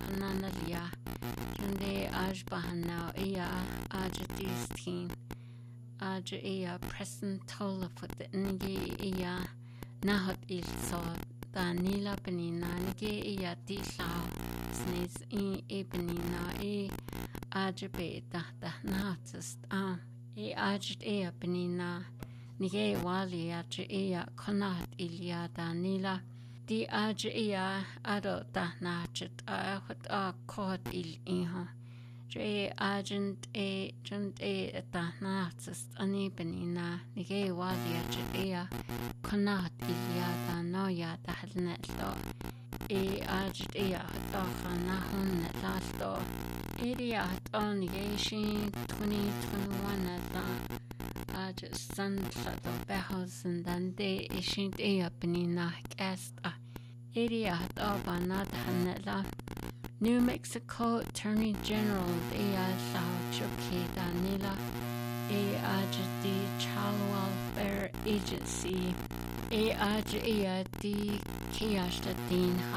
nanalia. Junde aj bahana ea aj distin. Aj ea present tola for the nge ea nahat il so da nila penina nge ea disao snes e penina aj be da nahatist e aj ea penina nge wali aj ea konat ilia da nila di aj ea ado da nachet a kod il iho Dre agent da natsist ani benina nige walia jea konat ilia da noya da halnetlo agent da nahun lasto idia on nigation 2021 da just sun the behos and then de ishin benina cast idia banat hanetla New Mexico Attorney General A.I. Chucky Danila A.I.G.D. Child Welfare Agency A.I.G.D. Kiyashtadin